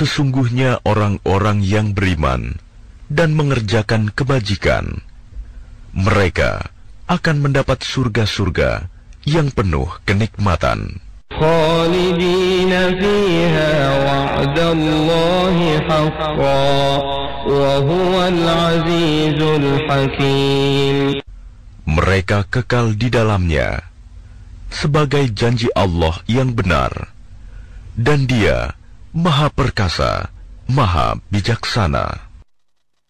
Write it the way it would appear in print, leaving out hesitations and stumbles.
Sesungguhnya orang-orang yang beriman dan mengerjakan kebajikan, mereka akan mendapat surga-surga yang penuh kenikmatan. خالدين فيها وعد الله حقا وهو العزيز الحكيم. Mereka kekal di dalamnya sebagai janji Allah yang benar, dan Dia Maha Perkasa, Maha Bijaksana.